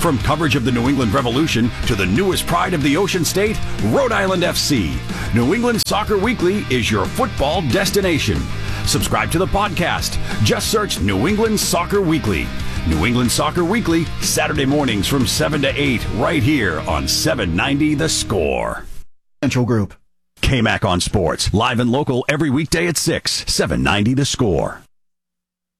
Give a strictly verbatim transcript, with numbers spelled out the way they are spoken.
From coverage of the New England Revolution to the newest pride of the Ocean State, Rhode Island F C. New England Soccer Weekly is your football destination. Subscribe to the podcast. Just search New England Soccer Weekly. New England Soccer Weekly, Saturday mornings from seven to eight, right here on seven ninety The Score. Central Group. K-Mac on Sports, live and local every weekday at six, seven ninety The Score.